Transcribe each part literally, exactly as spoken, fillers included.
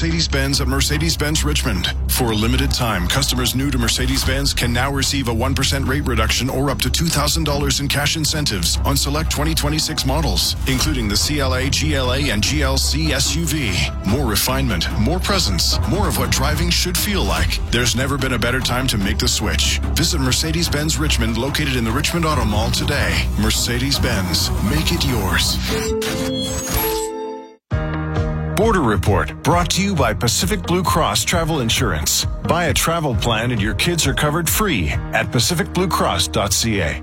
Mercedes-Benz at Mercedes-Benz Richmond. For a limited time, customers new to Mercedes-Benz can now receive a one percent rate reduction or up to two thousand dollars in cash incentives on select twenty twenty-six models, including the C L A, G L A, and G L C S U V. More refinement, more presence, more of what driving should feel like. There's never been a better time to make the switch. Visit Mercedes-Benz Richmond, located in the Richmond Auto Mall today. Mercedes-Benz, make it yours. Border Report, brought to you by Pacific Blue Cross Travel Insurance. Buy a travel plan and your kids are covered free at pacific blue cross dot c a.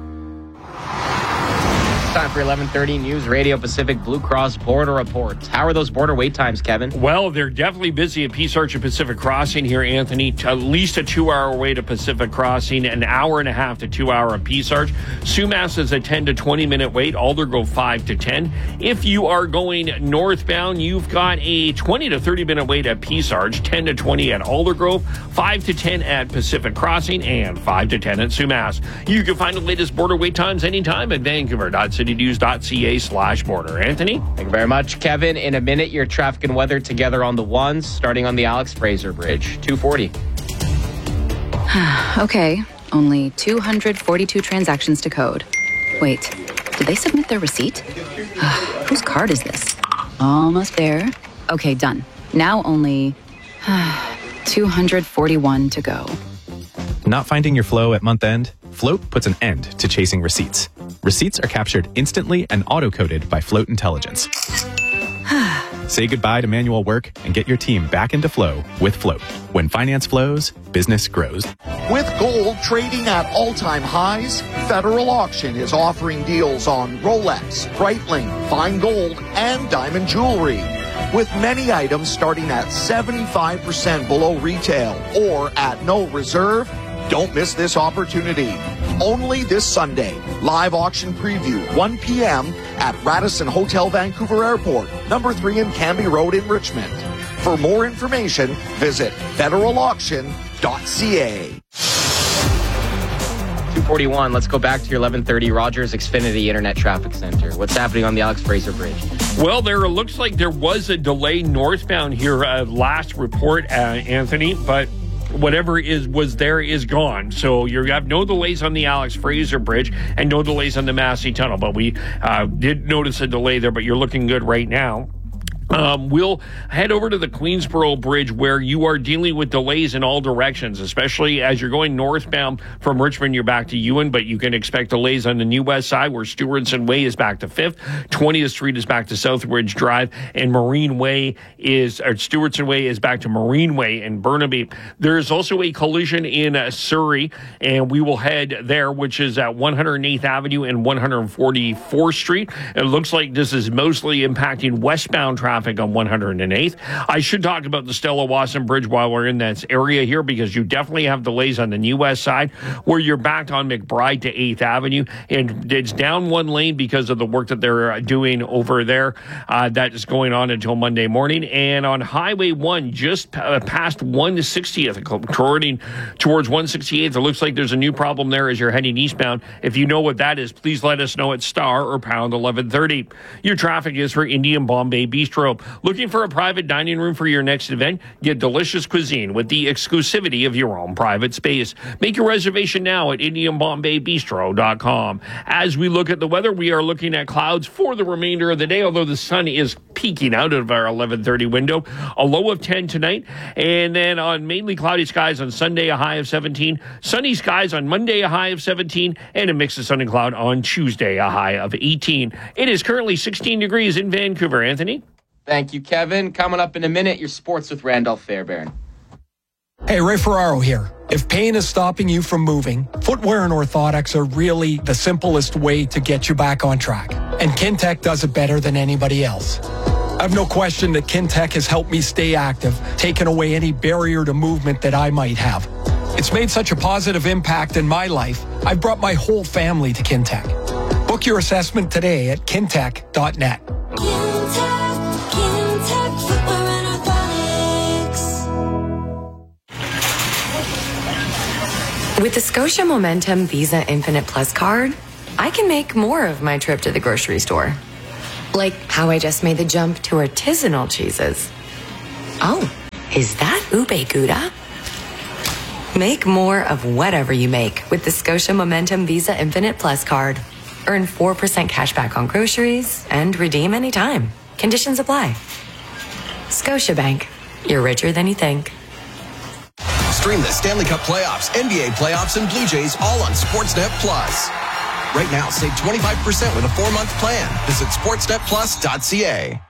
Time for eleven thirty News Radio Pacific Blue Cross Border Reports. How are those border wait times, Kevin? Well, they're definitely busy at Peace Arch and Pacific Crossing here, Anthony. At least a two-hour wait at Pacific Crossing, an hour and a half to two hour at Peace Arch. Sumas is a ten to twenty minute wait. Aldergrove five to ten. If you are going northbound, you've got a twenty to thirty minute wait at Peace Arch, ten to twenty at Aldergrove, five to ten at Pacific Crossing, and five to ten at Sumas. You can find the latest border wait times anytime at Vancouver dot city news dot c a slash border. Anthony? Thank you very much, Kevin. In a minute, your traffic and weather together on the ones, starting on the Alex Fraser Bridge. two forty. Okay, only two hundred forty-two transactions to code. Wait, did they submit their receipt? Whose card is this? Almost there. Okay, done. Now only two hundred forty-one to go. Not finding your flow at month end? Float puts an end to chasing receipts. Receipts are captured instantly and auto-coded by Float Intelligence. Say goodbye to manual work and get your team back into flow with Float. When finance flows, business grows. With gold trading at all-time highs, Federal Auction is offering deals on Rolex, Breitling, fine gold, and diamond jewelry. With many items starting at seventy-five percent below retail or at no reserve. Don't miss this opportunity. Only this Sunday. Live auction preview, one p.m. at Radisson Hotel Vancouver Airport, number three in Canby Road in Richmond. For more information, visit federal auction dot c a. two forty-one. Let's go back to your eleven thirty Rogers Xfinity Internet Traffic Center. What's happening on the Alex Fraser Bridge? Well, there looks like there was a delay northbound here, uh, last report, uh, Anthony, but whatever is was there is gone. So you have no delays on the Alex Fraser Bridge and no delays on the Massey Tunnel. But we uh, did notice a delay there, but you're looking good right now. Um, we'll head over to the Queensboro Bridge, where you are dealing with delays in all directions, especially as you're going northbound from Richmond. You're back to Ewan, but you can expect delays on the New West side, where Stewartson Way is back to Fifth, twentieth Street is back to Southridge Drive, and Marine Way is, or Stewartson Way is back to Marine Way in Burnaby. There is also a collision in uh, Surrey, and we will head there, which is at one hundred eighth Avenue and one hundred forty-fourth Street. It looks like this is mostly impacting westbound traffic on one hundred eighth. I should talk about the Stella Wasson Bridge while we're in that area here, because you definitely have delays on the New West side, where you're backed on McBride to eighth Avenue, and it's down one lane because of the work that they're doing over there. Uh, that is going on until Monday morning. And on Highway one, just uh, past one sixtieth, according towards one sixty-eighth, it looks like there's a new problem there as you're heading eastbound. If you know what that is, please let us know at star or pound eleven thirty. Your traffic is for Indian Bombay Bistro. Looking for a private dining room for your next event? Get delicious cuisine with the exclusivity of your own private space. Make your reservation now at indian bombay bistro dot com. As we look at the weather, we are looking at clouds for the remainder of the day, although the sun is peeking out of our eleven thirty window. A low of ten tonight, and then on mainly cloudy skies on Sunday, a high of seventeen. Sunny skies on Monday, a high of seventeen, and a mix of sun and cloud on Tuesday, a high of eighteen. It is currently sixteen degrees in Vancouver. Anthony? Thank you, Kevin. Coming up in a minute, your sports with Randolph Fairbairn. Hey, Ray Ferraro here. If pain is stopping you from moving, footwear and orthotics are really the simplest way to get you back on track. And Kintec does it better than anybody else. I have no question that Kintec has helped me stay active, taken away any barrier to movement that I might have. It's made such a positive impact in my life, I've brought my whole family to Kintec. Book your assessment today at kintec dot net. With the Scotia Momentum Visa Infinite Plus card, I can make more of my trip to the grocery store. Like how I just made the jump to artisanal cheeses. Oh, Is that ube gouda? Make more of whatever you make with the Scotia Momentum Visa Infinite Plus card. Earn four percent cash back on groceries and redeem anytime. Conditions apply. Scotiabank. You're richer than you think. Stream the Stanley Cup playoffs, N B A playoffs, and Blue Jays all on Sportsnet Plus. Right now, save twenty-five percent with a four-month plan. Visit sportsnet plus dot c a.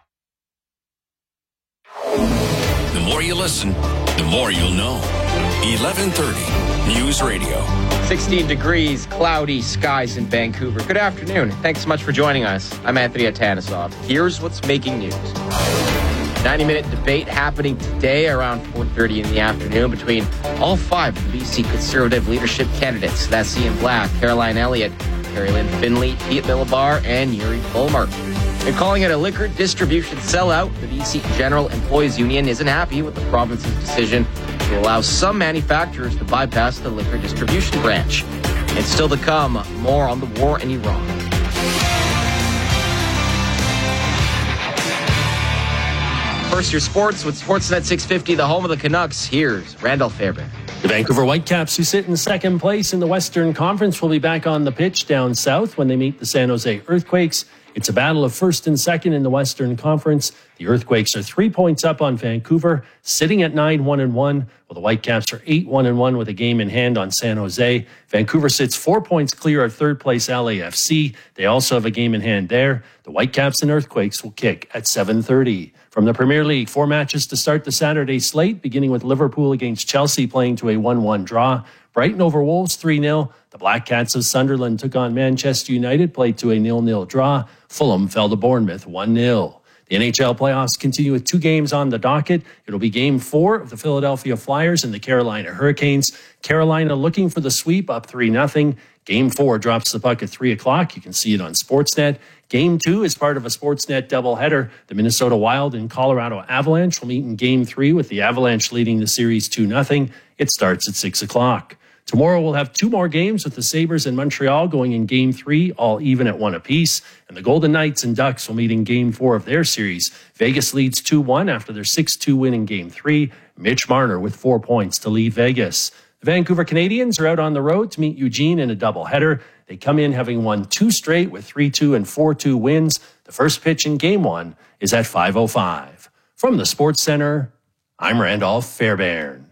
The more you listen, the more you'll know. eleven thirty News Radio. sixteen degrees, cloudy skies in Vancouver. Good afternoon. Thanks so much for joining us. I'm Anthony Atanisov. Here's what's making news. ninety-minute debate happening today around four thirty in the afternoon between all five of the B C Conservative leadership candidates. That's Ian Black, Caroline Elliott, Carrie Lynn Finley, Pete Millibar, and Yuri Fulmer. And calling it a liquor distribution sellout, the B C General Employees Union isn't happy with the province's decision to allow some manufacturers to bypass the liquor distribution branch. And still to come, more on the war in Iran. First, your sports with Sportsnet six fifty, the home of the Canucks. Here's Randall Fairbairn. The Vancouver Whitecaps, who sit in second place in the Western Conference, will be back on the pitch down south when they meet the San Jose Earthquakes. It's a battle of first and second in the Western Conference. The Earthquakes are three points up on Vancouver, sitting at nine one and one, while the Whitecaps are eight one and one with a game in hand on San Jose. Vancouver sits four points clear of third place L A F C. They also have a game in hand there. The Whitecaps and Earthquakes will kick at seven thirty. From the Premier League, four matches to start the Saturday slate, beginning with Liverpool against Chelsea playing to a one one draw. Brighton over Wolves three nil. The Black Cats of Sunderland took on Manchester United, played to a nil nil draw. Fulham fell to Bournemouth one nil. The N H L playoffs continue with two games on the docket. It'll be game four of the Philadelphia Flyers and the Carolina Hurricanes. Carolina looking for the sweep, up three nothing. Game four drops the puck at three o'clock. You can see it on Sportsnet. Game two is part of a Sportsnet doubleheader. The Minnesota Wild and Colorado Avalanche will meet in game three with the Avalanche leading the series two nothing. It starts at six o'clock. Tomorrow we'll have two more games with the Sabres and Montreal going in game three, all even at one apiece. And the Golden Knights and Ducks will meet in game four of their series. Vegas leads two one after their six two win in game three. Mitch Marner with four points to lead Vegas. The Vancouver Canadians are out on the road to meet Eugene in a doubleheader. They come in having won two straight with three two and four two wins. The first pitch in game one is at five oh five. From the Sports Center, I'm Randolph Fairbairn.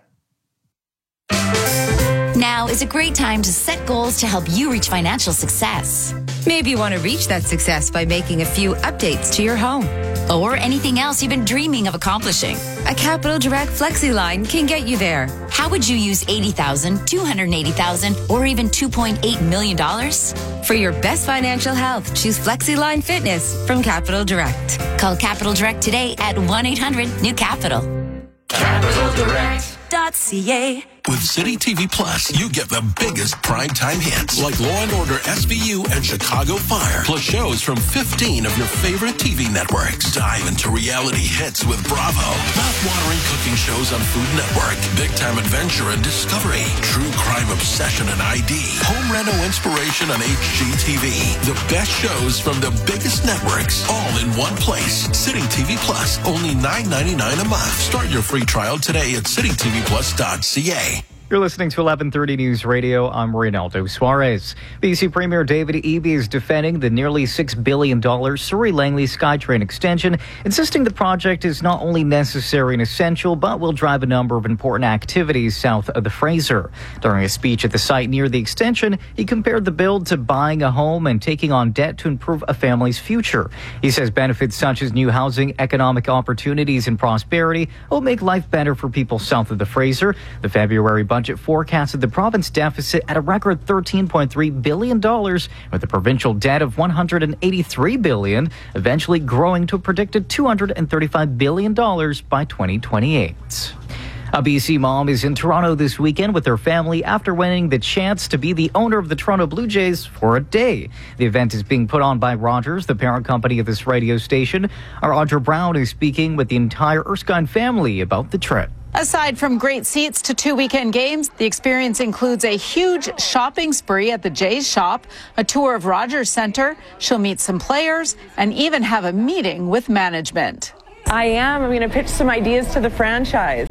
Now is a great time to set goals to help you reach financial success. Maybe you want to reach that success by making a few updates to your home. Or anything else you've been dreaming of accomplishing. A Capital Direct Flexi line can get you there. How would you use eighty thousand dollars, two hundred eighty thousand dollars, or even two point eight million dollars? For your best financial health, choose Flexi Line Fitness from Capital Direct. Call Capital Direct today at one eight hundred new capital. Capital Direct. .ca. With City T V Plus, you get the biggest primetime hits like Law and Order S V U and Chicago Fire, plus shows from fifteen of your favorite T V networks. Dive into reality hits with Bravo, mouth-watering cooking shows on Food Network, Big Time Adventure and Discovery, True Crime Obsession and I D, Home Reno Inspiration on H G T V. The best shows from the biggest networks, all in one place. City T V Plus, only nine ninety-nine a month. Start your free trial today at city t v plus dot c a. You're listening to eleven thirty News Radio. I'm Reynaldo Suarez. B C Premier David Eby is defending the nearly six billion dollars Surrey Langley SkyTrain extension, insisting the project is not only necessary and essential, but will drive a number of important activities south of the Fraser. During a speech at the site near the extension, he compared the build to buying a home and taking on debt to improve a family's future. He says benefits such as new housing, economic opportunities, and prosperity will make life better for people south of the Fraser. The February budget Budget forecasted the province deficit at a record thirteen point three billion dollars, with a provincial debt of one hundred eighty-three billion dollars, eventually growing to a predicted two hundred thirty-five billion dollars by twenty twenty-eight. A B C mom is in Toronto this weekend with her family after winning the chance to be the owner of the Toronto Blue Jays for a day. The event is being put on by Rogers, the parent company of this radio station. Our Audra Brown is speaking with the entire Erskine family about the trip. Aside from great seats to two weekend games, the experience includes a huge shopping spree at the Jays shop, a tour of Rogers Centre. She'll meet some players and even have a meeting with management. I am. I'm going to pitch some ideas to the franchise.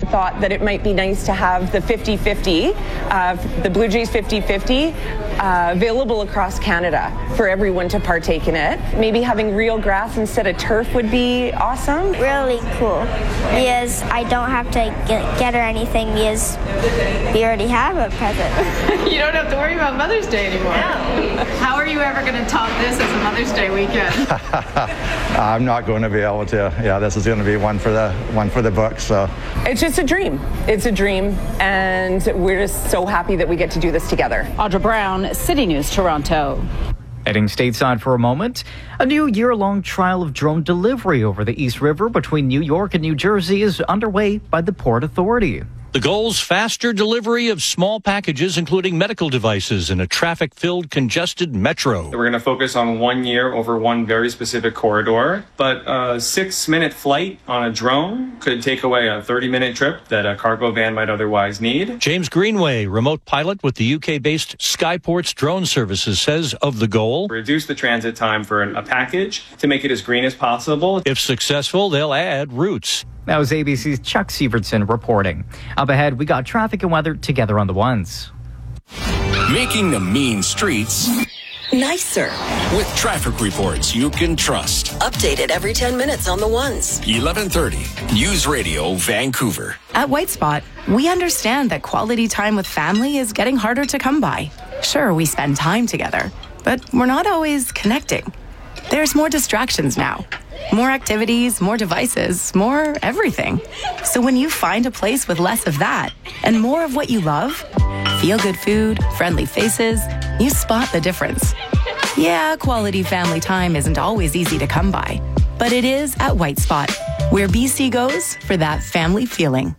thought that it might be nice to have the fifty-fifty, uh, the Blue Jays fifty-fifty, uh, available across Canada for everyone to partake in it. Maybe having real grass instead of turf would be awesome. Really cool, because I don't have to get, get her anything because we already have a present. You don't have to worry about Mother's Day anymore. No. How are you ever going to top this as a Mother's Day weekend? I'm not going to be able to. Yeah, this is going to be one for the one for the books. So it's just a dream. It's a dream, and we're just so happy that we get to do this together. Audra Brown, City News, Toronto. Heading stateside for a moment, a new year-long trial of drone delivery over the East River between New York and New Jersey is underway by the Port Authority. The goal's faster delivery of small packages, including medical devices, in a traffic-filled, congested metro. We're going to focus on one year over one very specific corridor, but a six-minute flight on a drone could take away a thirty-minute trip that a cargo van might otherwise need. James Greenway, remote pilot with the U K-based Skyports Drone Services, says of the goal, reduce the transit time for a package to make it as green as possible. If successful, they'll add routes. That was A B C's Chuck Sievertson reporting. Up ahead, we got traffic and weather together on the ones. Making the mean streets nicer with traffic reports you can trust. Updated every ten minutes on the ones. eleven thirty News Radio Vancouver. At White Spot, we understand that quality time with family is getting harder to come by. Sure, we spend time together, but we're not always connecting. There's more distractions now. More activities, more devices, more everything. So when you find a place with less of that and more of what you love, feel-good food, friendly faces, you spot the difference. Yeah, quality family time isn't always easy to come by, but it is at White Spot, where B C goes for that family feeling.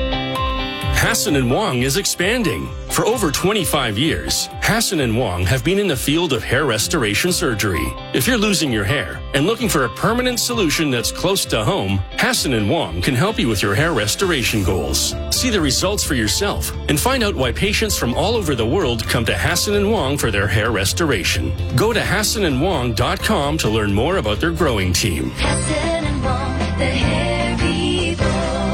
Hassan and Wong is expanding. For over twenty-five years, Hassan and Wong have been in the field of hair restoration surgery. If you're losing your hair and looking for a permanent solution that's close to home, Hassan and Wong can help you with your hair restoration goals. See the results for yourself and find out why patients from all over the world come to Hassan and Wong for their hair restoration. Go to hassan and wong dot com to learn more about their growing team. Hassan and Wong, the hair people.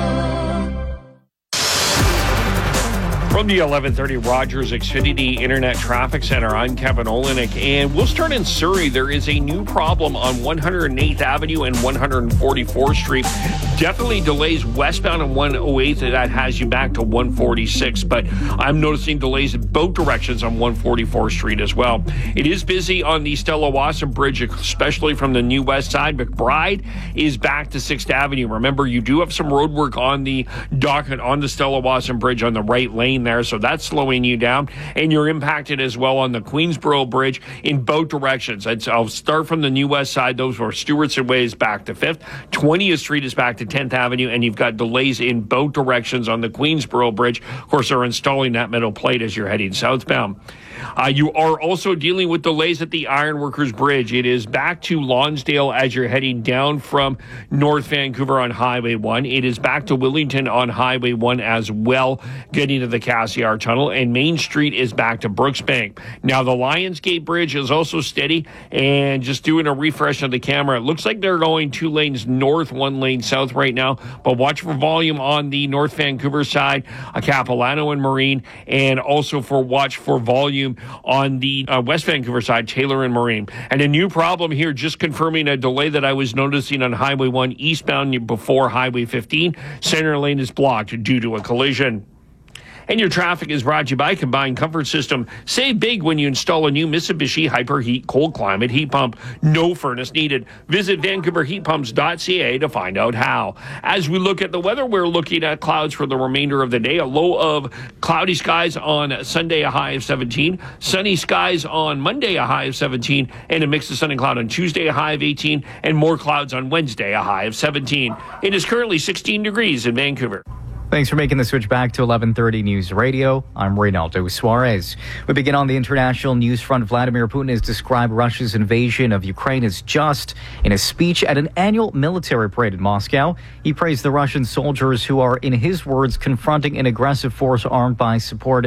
From the eleven thirty Rogers Xfinity Internet Traffic Center, I'm Kevin Olenek, and we'll start in Surrey. There is a new problem on one hundred eighth Avenue and one hundred forty-fourth Street. Definitely delays westbound on one oh eighth, that has you back to one forty-six, but I'm noticing delays in both directions on one forty-fourth Street as well. It is busy on the Stella Wasson Bridge, especially from the new west side. McBride is back to sixth Avenue. Remember, you do have some road work on the docket on the Stella Wasson Bridge on the right lane there, so that's slowing you down, and you're impacted as well on the Queensboro Bridge in both directions. I'd, I'll start from the new west side. Those were Stewartson Way is back to fifth, twentieth Street is back to tenth Avenue, and you've got delays in both directions on the Queensboro Bridge. Of course, they're installing that metal plate as you're heading southbound. Uh, you are also dealing with delays at the Ironworkers Bridge. It is back to Lonsdale as you're heading down from North Vancouver on Highway one. It is back to Willington on Highway one as well, getting to the Cassiar Tunnel. And Main Street is back to Brooksbank. Now, the Lionsgate Bridge is also steady. And just doing a refresh of the camera, it looks like they're going two lanes north, one lane south right now. But watch for volume on the North Vancouver side, uh, Capilano and Marine. And also for watch for volume on the uh, West Vancouver side, Taylor and Marine. And a new problem here, just confirming a delay that I was noticing on Highway one eastbound before Highway fifteen. Center lane is blocked due to a collision. And your traffic is brought to you by Combined Comfort System. Save big when you install a new Mitsubishi Hyperheat cold climate heat pump. No furnace needed. Visit vancouver heat pumps dot c a to find out how. As we look at the weather, we're looking at clouds for the remainder of the day. A low of cloudy skies on Sunday, a high of seventeen. Sunny skies on Monday, a high of seventeen. And a mix of sun and cloud on Tuesday, a high of eighteen. And more clouds on Wednesday, a high of seventeen. It is currently sixteen degrees in Vancouver. Thanks for making the switch back to eleven thirty News Radio. I'm Reynaldo Suarez. We begin on the international news front. Vladimir Putin has described Russia's invasion of Ukraine as just. In a speech at an annual military parade in Moscow, he praised the Russian soldiers who are, in his words, confronting an aggressive force armed by support,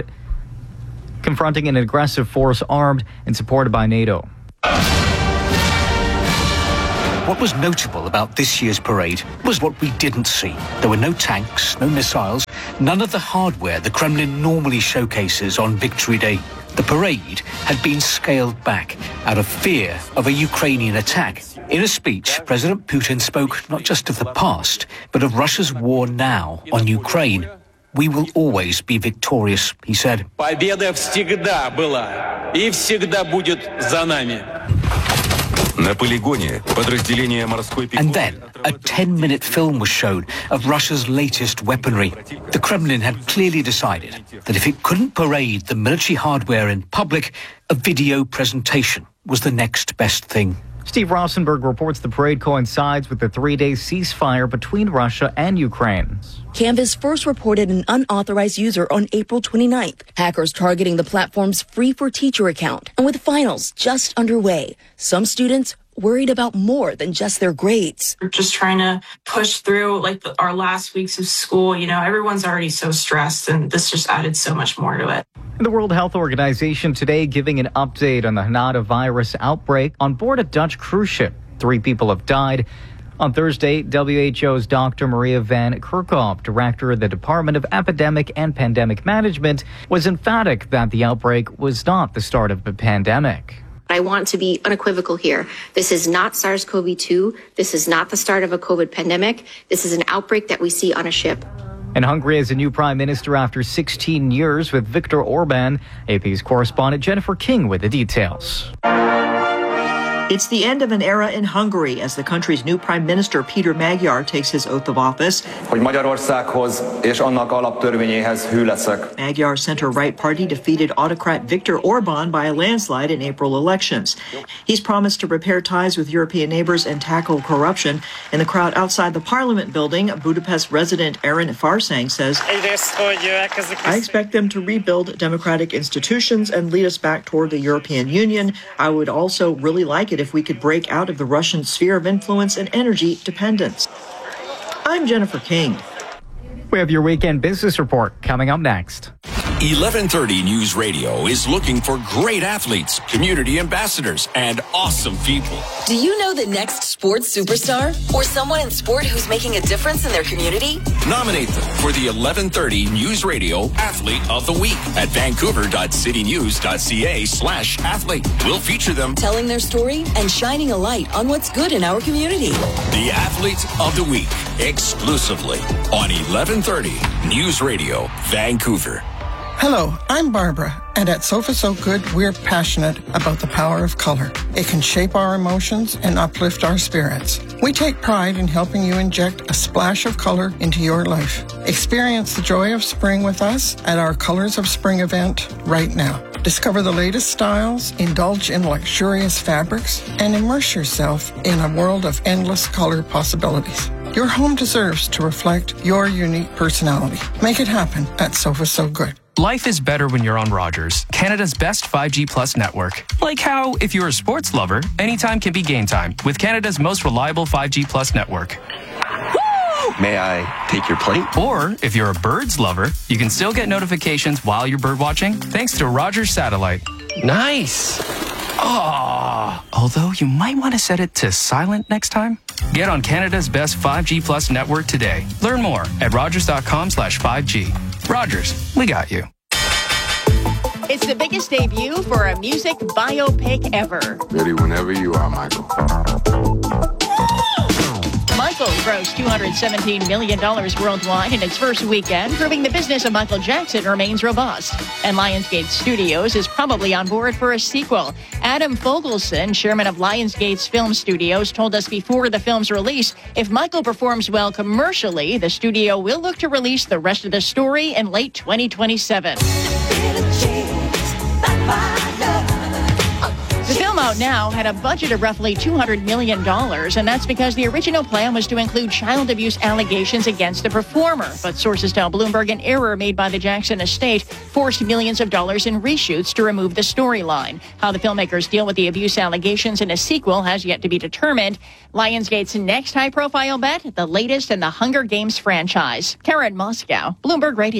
confronting an aggressive force armed and supported by NATO. What was notable about this year's parade was what we didn't see. There were no tanks, no missiles, none of the hardware the Kremlin normally showcases on Victory Day. The parade had been scaled back out of fear of a Ukrainian attack. In a speech, President Putin spoke not just of the past, but of Russia's war now on Ukraine. We will always be victorious, he said. Победа всегда была и всегда будет за нами. And then, a ten-minute film was shown of Russia's latest weaponry. The Kremlin had clearly decided that if it couldn't parade the military hardware in public, a video presentation was the next best thing. Steve Rosenberg reports the parade coincides with the three-day ceasefire between Russia and Ukraine. Canvas first reported an unauthorized user on April twenty-ninth, hackers targeting the platform's Free for Teacher account. And with finals just underway, some students worried about more than just their grades. We're just trying to push through like the, our last weeks of school. You know, everyone's already so stressed, and this just added so much more to it. The World Health Organization today giving an update on the Hanada virus outbreak on board a Dutch cruise ship. Three people have died. On Thursday, W H O's Doctor Maria van Kerkhove, director of the Department of Epidemic and Pandemic Management, was emphatic that the outbreak was not the start of a pandemic. I want to be unequivocal here. This is not SARS-C o V two. This is not the start of a COVID pandemic. This is an outbreak that we see on a ship. And Hungary has a new prime minister after sixteen years with Viktor Orban. A P's correspondent Jennifer King with the details. It's the end of an era in Hungary as the country's new Prime Minister Peter Magyar takes his oath of office. Hogy Magyarországhoz és annak alaptörvényéhez hű leszek. Magyar's center-right party defeated autocrat Viktor Orban by a landslide in April elections. He's promised to repair ties with European neighbors and tackle corruption. In the crowd outside the Parliament building, Budapest resident Aaron Farsang says, I expect them to rebuild democratic institutions and lead us back toward the European Union. I would also really like it if we could break out of the Russian sphere of influence and energy dependence. I'm Jennifer King. We have your weekend business report coming up next. eleven thirty News Radio is looking for great athletes, community ambassadors, and awesome people. Do you know the next sports superstar or someone in sport who's making a difference in their community? Nominate them for the eleven thirty News Radio Athlete of the Week at vancouver.citynews.ca slash athlete. We'll feature them telling their story and shining a light on what's good in our community. The Athlete of the Week, exclusively on eleven thirty News Radio, Vancouver. Hello, I'm Barbara, and at Sofa So Good, we're passionate about the power of color. It can shape our emotions and uplift our spirits. We take pride in helping you inject a splash of color into your life. Experience the joy of spring with us at our Colors of Spring event right now. Discover the latest styles, indulge in luxurious fabrics, and immerse yourself in a world of endless color possibilities. Your home deserves to reflect your unique personality. Make it happen at Sofa So Good. Life is better when you're on Rogers, Canada's best five G Plus network. Like how, if you're a sports lover, anytime can be game time with Canada's most reliable five G Plus network. May I take your plate? Or, if you're a birds lover, you can still get notifications while you're bird watching thanks to Rogers Satellite. Nice! Oh, although you might want to set it to silent next time. Get on Canada's best five G Plus network today. Learn more at rogers.com slash 5G. Rogers, we got you. It's the biggest debut for a music biopic ever. Ready whenever you are, Michael. Michael grossed two hundred seventeen million dollars worldwide in its first weekend, proving the business of Michael Jackson remains robust. And Lionsgate Studios is probably on board for a sequel. Adam Fogelson, chairman of Lionsgate's Film Studios, told us before the film's release, if Michael performs well commercially, the studio will look to release the rest of the story in late twenty twenty-seven. The film out now had a budget of roughly two hundred million dollars, and that's because the original plan was to include child abuse allegations against the performer. But sources tell Bloomberg an error made by the Jackson estate forced millions of dollars in reshoots to remove the storyline. How the filmmakers deal with the abuse allegations in a sequel has yet to be determined. Lionsgate's next high-profile bet, the latest in the Hunger Games franchise. Karen Moscow, Bloomberg Radio.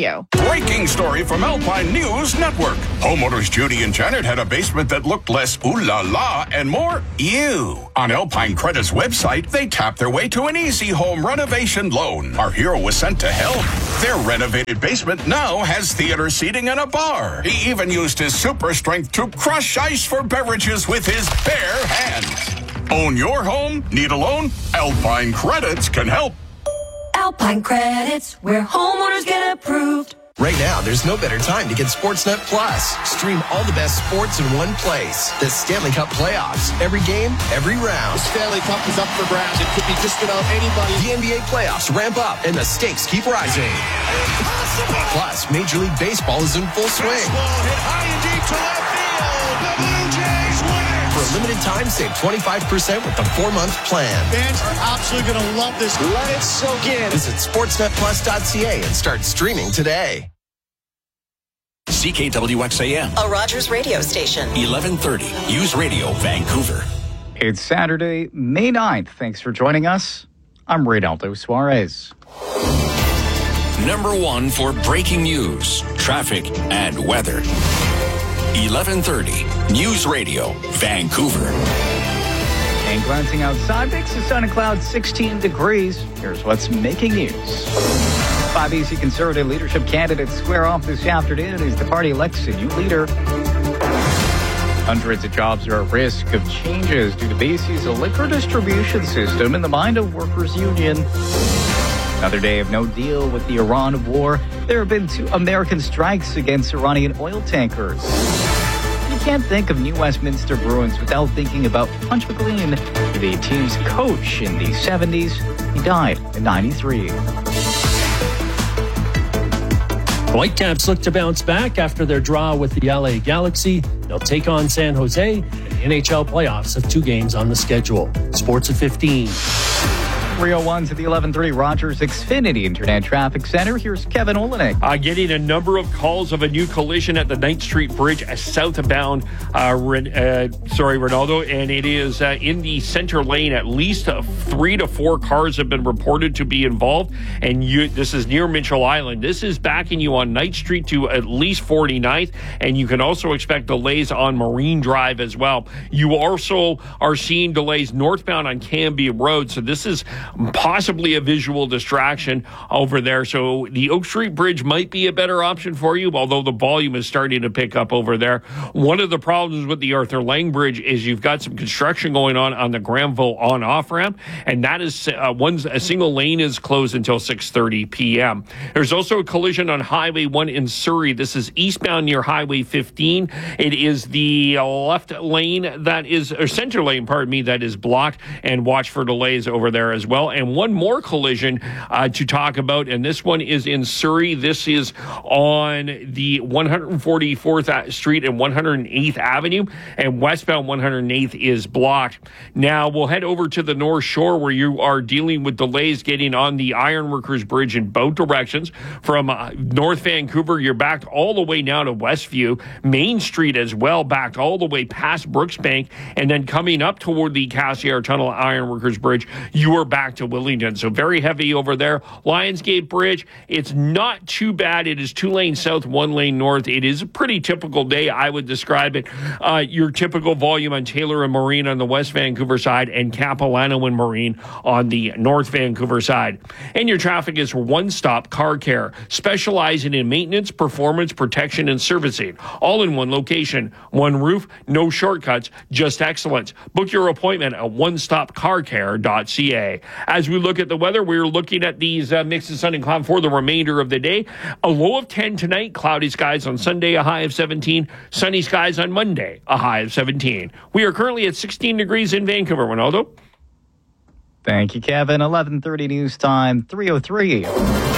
Breaking story from Alpine News Network. Homeowners Judy and Janet had a basement that looked less ooh la la and more ew. On Alpine Credit's website, they tapped their way to an easy home renovation loan. Our hero was sent to help. Their renovated basement now has theater seating and a bar. He even used his super strength to crush ice for beverages with his bare hands. Own your home? Need a loan? Alpine Credits can help. Alpine Credits, where homeowners get approved. Right now, there's no better time to get Sportsnet Plus. Stream all the best sports in one place. The Stanley Cup playoffs. Every game, every round. The Stanley Cup is up for grabs. It could be just about anybody. The N B A playoffs ramp up, and the stakes keep rising. Impossible! Plus, Major League Baseball is in full swing. Baseball hit high and deep to left field. The Blue Jays win it. For a limited time, save twenty-five percent with the four-month plan. Fans are absolutely going to love this. Let it soak in. Visit sportsnet plus dot c a and start streaming today. C K W X A M, A Rogers radio station. eleven thirty, News Radio, Vancouver. It's Saturday, May ninth. Thanks for joining us. I'm Reynaldo Suarez. Number one for breaking news, traffic, and weather. eleven thirty, News Radio, Vancouver. And glancing outside, mix of sun and clouds, sixteen degrees. Here's what's making news. Five B C Conservative leadership candidates square off this afternoon as the party elects a new leader. Hundreds of jobs are at risk of changes due to B C's liquor distribution system in the mind of workers' union. Another day of no deal with the Iran war. There have been two American strikes against Iranian oil tankers. You can't think of New Westminster Bruins without thinking about Punch McLean, the team's coach in the seventies. He died at ninety-three. Whitecaps look to bounce back after their draw with the L A Galaxy. They'll take on San Jose in the N H L playoffs have two games on the schedule. Sports at fifteen. three oh one to the eleven thirty Rogers Xfinity Internet Traffic Center. Here's Kevin Olenek. Uh, getting a number of calls of a new collision at the Ninth Street Bridge, a southbound, uh, Ren- uh, sorry, Ronaldo, and it is uh, in the center lane. At least uh, three to four cars have been reported to be involved, and you, this is near Mitchell Island. This is backing you on Ninth Street to at least forty-ninth, and you can also expect delays on Marine Drive as well. You also are seeing delays northbound on Cambie Road, so this is possibly a visual distraction over there. So the Oak Street Bridge might be a better option for you, although the volume is starting to pick up over there. One of the problems with the Arthur Lang Bridge is you've got some construction going on on the Granville on-off ramp, and that is uh, one, a single lane is closed until six thirty p.m. There's also a collision on Highway one in Surrey. This is eastbound near Highway fifteen. It is the left lane that is, or center lane, pardon me, that is blocked, and watch for delays over there as well. And one more collision uh, to talk about, and this one is in Surrey. This is on the one forty-fourth Street and one hundred eighth Avenue, and westbound one hundred eighth is blocked. Now we'll head over to the North Shore, where you are dealing with delays getting on the Ironworkers Bridge in both directions. From uh, North Vancouver, you're backed all the way now to Westview. Main Street as well, backed all the way past Brooksbank, and then coming up toward the Cassiar Tunnel Ironworkers Bridge, you are back to Willingdon. So very heavy over there. Lionsgate Bridge, it's not too bad. It is two lanes south, one lane north. It is a pretty typical day, I would describe it. Uh, your typical volume on Taylor and Marine on the West Vancouver side, and Capilano and Marine on the North Vancouver side. And your traffic is one-stop car care, specializing in maintenance, performance, protection, and servicing. All in one location, one roof, no shortcuts, just excellence. Book your appointment at one stop car care dot c a. As we look at the weather, we're looking at these uh, mix of sun and cloud for the remainder of the day. A low of ten tonight, cloudy skies on Sunday, a high of seventeen, sunny skies on Monday, a high of seventeen. We are currently at sixteen degrees in Vancouver. Ronaldo? Thank you, Kevin. eleven thirty news time, three oh three.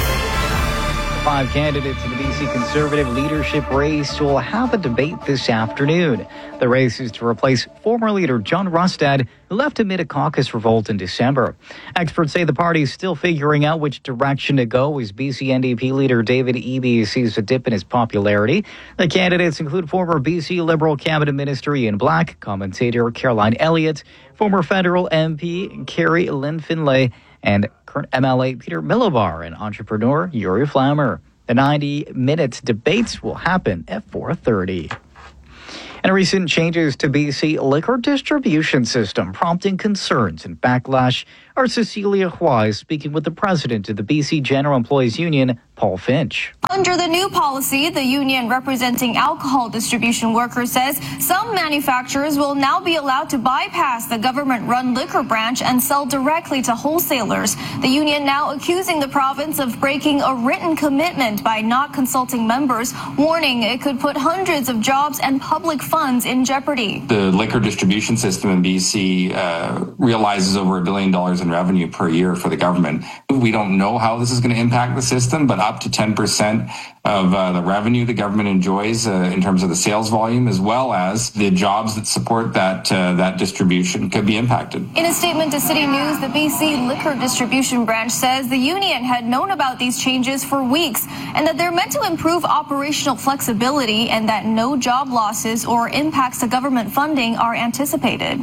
Five candidates in the B C Conservative leadership race will have a debate this afternoon. The race is to replace former leader John Rustad, who left amid a caucus revolt in December. Experts say the party is still figuring out which direction to go as B C N D P leader David Eby sees a dip in his popularity. The candidates include former B C Liberal cabinet minister Ian Black, commentator Caroline Elliott, former federal M P Carrie Lynn Finlay, and current M L A Peter Milobar and entrepreneur Yuri Flammer. The ninety-minute debates will happen at four thirty. And recent changes to B C liquor distribution system prompting concerns and backlash. Our Cecilia Hua is speaking with the president of the B C General Employees Union, Paul Finch. Under the new policy, the union representing alcohol distribution workers says some manufacturers will now be allowed to bypass the government-run liquor branch and sell directly to wholesalers. The union now accusing the province of breaking a written commitment by not consulting members, warning it could put hundreds of jobs and public funds in jeopardy. The liquor distribution system in B C uh, realizes over a billion dollars in revenue per year for the government. We don't know how this is going to impact the system, but up to ten percent of uh, the revenue the government enjoys uh, in terms of the sales volume, as well as the jobs that support that uh, that distribution, could be impacted. In a statement to City News, the B C Liquor Distribution Branch says the union had known about these changes for weeks and that they're meant to improve operational flexibility and that no job losses or impacts to government funding are anticipated.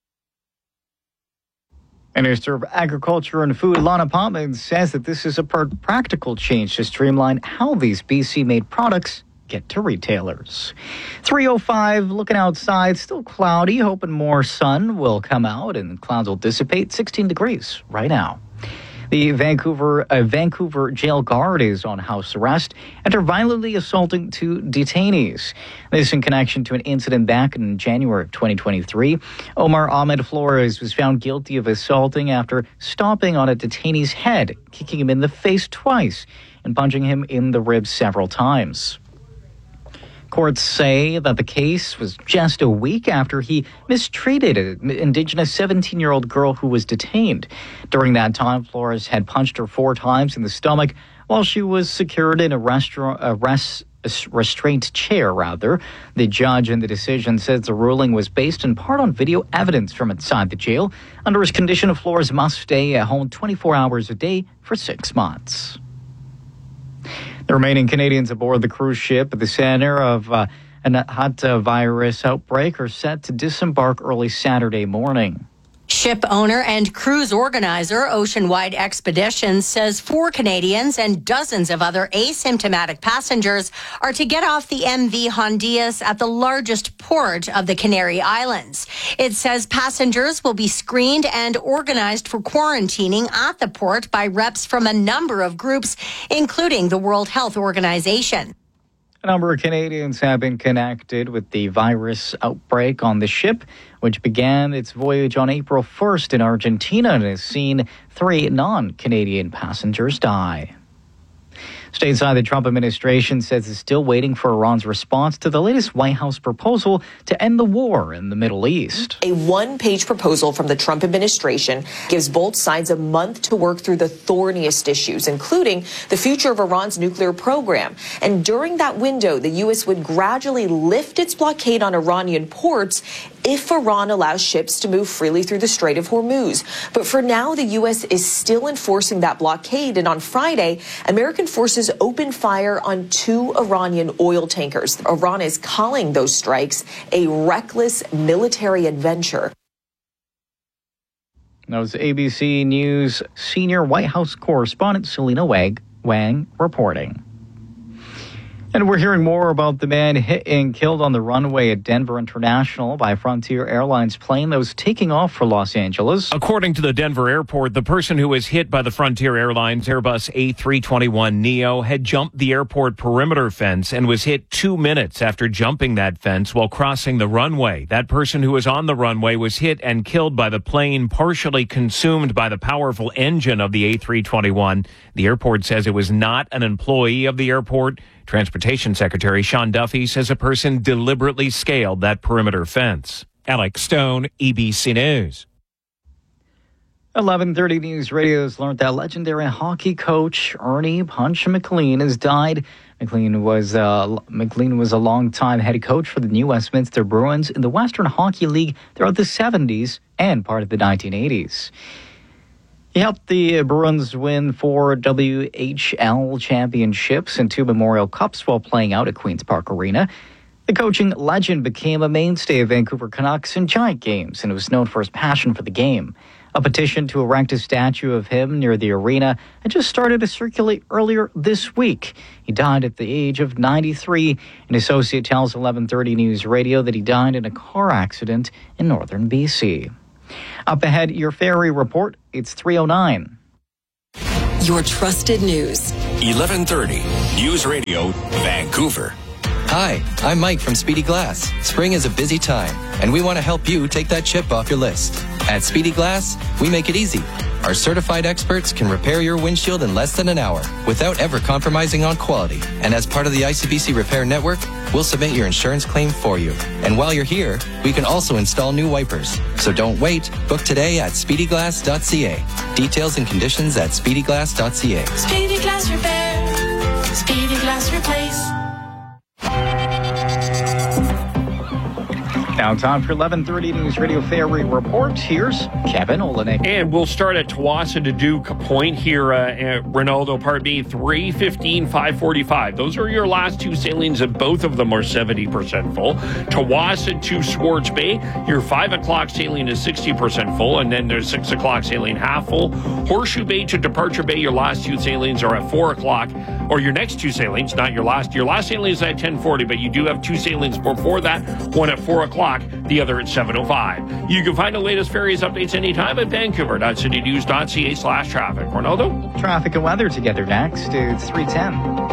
Minister of Agriculture and Food, Lana Pontman, says that this is a practical change to streamline how these B C-made products get to retailers. three oh five, looking outside, still cloudy, hoping more sun will come out and clouds will dissipate. sixteen degrees right now. The Vancouver uh, Vancouver jail guard is on house arrest after violently assaulting two detainees. This in connection to an incident back in January of twenty twenty-three. Omar Ahmed Flores was found guilty of assaulting after stomping on a detainee's head, kicking him in the face twice, and punching him in the ribs several times. Courts say that the case was just a week after he mistreated an Indigenous seventeen-year-old girl who was detained. During that time, Flores had punched her four times in the stomach while she was secured in a, restaurant, a, res, a restraint chair. Rather, the judge in the decision says the ruling was based in part on video evidence from inside the jail. Under his condition, Flores must stay at home twenty-four hours a day for six months. The remaining Canadians aboard the cruise ship at the center of uh, an Hanta virus outbreak are set to disembark early Saturday morning. Ship owner and cruise organizer Ocean Wide Expeditions says four Canadians and dozens of other asymptomatic passengers are to get off the M V Hondias at the largest port of the Canary Islands. It says passengers will be screened and organized for quarantining at the port by reps from a number of groups, including the World Health Organization. A number of Canadians have been connected with the virus outbreak on the ship, which began its voyage on April first in Argentina and has seen three non-Canadian passengers die. Stateside, the Trump administration says it's still waiting for Iran's response to the latest White House proposal to end the war in the Middle East. A one-page proposal from the Trump administration gives both sides a month to work through the thorniest issues, including the future of Iran's nuclear program. And during that window, the U S would gradually lift its blockade on Iranian ports if Iran allows ships to move freely through the Strait of Hormuz. But for now, the U S is still enforcing that blockade. And on Friday, American forces opened fire on two Iranian oil tankers. Iran is calling those strikes a reckless military adventure. That was A B C News senior White House correspondent Selena Wang, Wang reporting. And we're hearing more about the man hit and killed on the runway at Denver International by Frontier Airlines plane that was taking off for Los Angeles. According to the Denver airport, the person who was hit by the Frontier Airlines Airbus A three twenty-one neo had jumped the airport perimeter fence and was hit two minutes after jumping that fence while crossing the runway. That person who was on the runway was hit and killed by the plane, partially consumed by the powerful engine of the A three twenty-one. The airport says it was not an employee of the airport. Transportation Secretary Sean Duffy says a person deliberately scaled that perimeter fence. Alex Stone, E B C News. eleven thirty News Radio has learned that legendary hockey coach Ernie Punch McLean has died. McLean was, uh, McLean was a longtime head coach for the New Westminster Bruins in the Western Hockey League throughout the seventies and part of the nineteen eighties. He helped the Bruins win four W H L championships and two Memorial Cups while playing out at Queen's Park Arena. The coaching legend became a mainstay of Vancouver Canucks and Giant games and was known for his passion for the game. A petition to erect a statue of him near the arena had just started to circulate earlier this week. He died at the age of ninety-three. An associate tells eleven thirty News Radio that he died in a car accident in northern B C. Up ahead, your ferry report. It's three oh nine. Your trusted news. eleven thirty News Radio, Vancouver. Hi, I'm Mike from Speedy Glass. Spring is a busy time, and we want to help you take that chip off your list. At Speedy Glass, we make it easy. Our certified experts can repair your windshield in less than an hour without ever compromising on quality. And as part of the I C B C Repair Network, we'll submit your insurance claim for you. And while you're here, we can also install new wipers. So don't wait. Book today at speedy glass dot c a. Details and conditions at speedy glass dot c a. Speedy Glass Repair. Speedy Glass Replace. Now time for eleven thirty News Radio Ferry Report. Here's Kevin Olenek. And we'll start at Tawasin to Duke Point here uh, at Ronaldo Part B, three fifteen, five forty-five. Those are your last two sailings, and both of them are seventy percent full. Tawasin to Swartz Bay, your five o'clock sailing is sixty percent full, and then there's six o'clock sailing half full. Horseshoe Bay to Departure Bay, your last two sailings are at four o'clock, or your next two sailings, not your last. Your last sailing is at ten forty, but you do have two sailings before that, one at four o'clock. The other at seven oh five. You can find the latest ferries updates anytime at vancouver dot city news dot c a slash traffic. Ronaldo? Traffic and weather together next. It's three ten.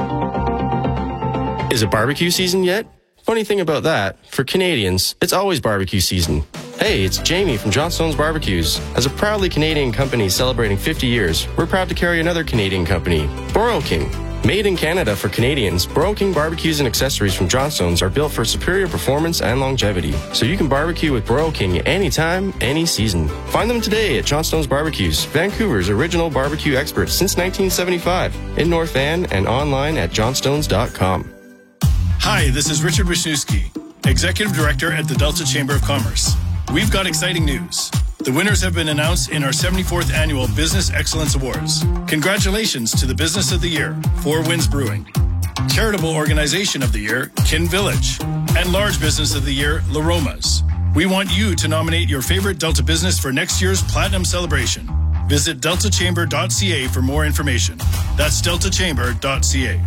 Is it barbecue season yet? Funny thing about that, for Canadians, it's always barbecue season. Hey, it's Jamie from Johnstone's Barbecues. As a proudly Canadian company celebrating fifty years, we're proud to carry another Canadian company, Boro King. Made in Canada for Canadians, Boro King barbecues and accessories from Johnstone's are built for superior performance and longevity. So you can barbecue with Boro King anytime, any season. Find them today at Johnstone's Barbecues, Vancouver's original barbecue expert since nineteen seventy-five, in North Van and online at johnstones dot com. Hi, this is Richard Wisniewski, Executive Director at the Delta Chamber of Commerce. We've got exciting news. The winners have been announced in our seventy-fourth Annual Business Excellence Awards. Congratulations to the Business of the Year, Four Winds Brewing. Charitable Organization of the Year, Kin Village. And Large Business of the Year, La Romas. We want you to nominate your favorite Delta business for next year's Platinum Celebration. Visit delta chamber dot c a for more information. That's delta chamber dot c a.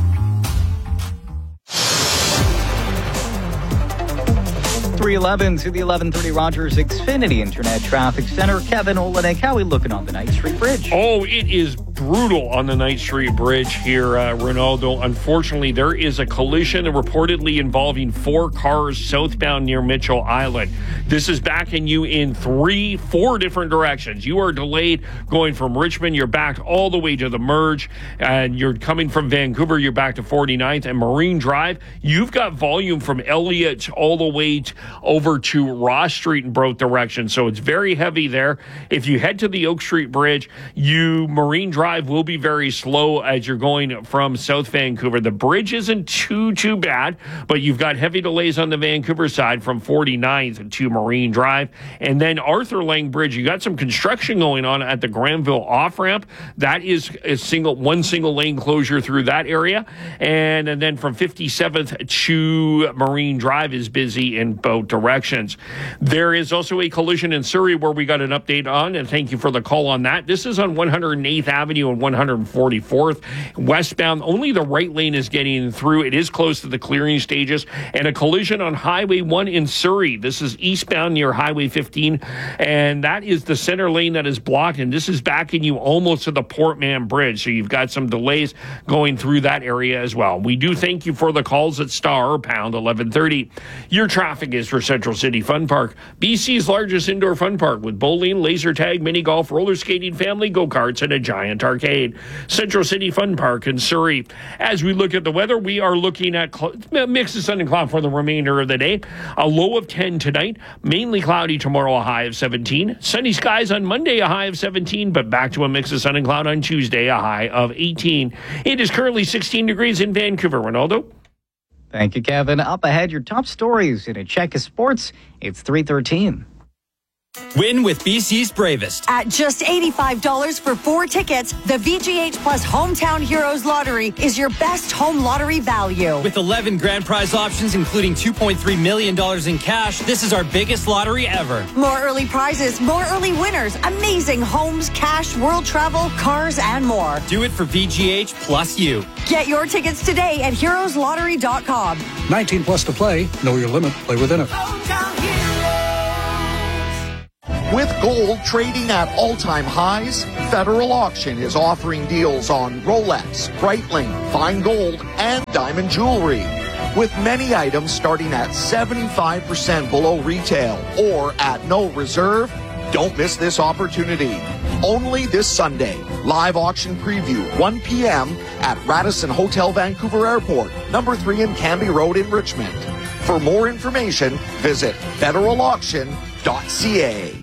three eleven to the eleven thirty Rogers Xfinity Internet Traffic Center. Kevin Olenek, how are we looking on the Knight Street Bridge? Oh, it is brutal on the Knight Street Bridge here, uh, Ronaldo. Unfortunately, there is a collision reportedly involving four cars southbound near Mitchell Island. This is backing you in three, four different directions. You are delayed going from Richmond. You're backed all the way to the merge, and you're coming from Vancouver. You're back to forty-ninth and Marine Drive. You've got volume from Elliott all the way to over to Ross Street in both directions. So it's very heavy there. If you head to the Oak Street Bridge, you Marine Drive will be very slow as you're going from South Vancouver. The bridge isn't too, too bad, but you've got heavy delays on the Vancouver side from forty-ninth to Marine Drive. And then Arthur Lang Bridge, you got some construction going on at the Granville off-ramp. That is a single, one single lane closure through that area. And, and then from fifty-seventh to Marine Drive is busy in both directions. There is also a collision in Surrey where we got an update on, and thank you for the call on that. This is on one hundred eighth Avenue and one hundred forty-fourth. Westbound, only the right lane is getting through. It is close to the clearing stages. And a collision on Highway one in Surrey. This is eastbound near Highway fifteen, and that is the center lane that is blocked, and this is backing you almost to the Port Mann Bridge. So you've got some delays going through that area as well. We do thank you for the calls at star pound eleven thirty. Your traffic is for Central City Fun Park, B C's largest indoor fun park with bowling, laser tag, mini golf, roller skating, family go-karts, and a giant arcade. Central City Fun Park in Surrey. As we look at the weather, we are looking at cl- mix of sun and cloud for the remainder of the day. A low of ten tonight, mainly cloudy tomorrow, a high of seventeen. Sunny skies on Monday, a high of seventeen, but back to a mix of sun and cloud on Tuesday, a high of eighteen. It is currently sixteen degrees in Vancouver. Ronaldo? Thank you, Kevin. Up ahead, your top stories in a check of sports. It's three thirteen. Win with B C's bravest. At just eighty-five dollars for four tickets, the V G H Plus Hometown Heroes Lottery is your best home lottery value. With eleven grand prize options, including two point three million dollars in cash, this is our biggest lottery ever. More early prizes, more early winners, amazing homes, cash, world travel, cars, and more. Do it for V G H plus you. Get your tickets today at heroes lottery dot com. nineteen plus to play. Know your limit. Play within it. With gold trading at all-time highs, Federal Auction is offering deals on Rolex, Breitling, fine gold, and diamond jewelry. With many items starting at seventy-five percent below retail or at no reserve, don't miss this opportunity. Only this Sunday. Live auction preview, one p.m. at Radisson Hotel Vancouver Airport, number three in Canby Road in Richmond. For more information, visit federal auction dot c a.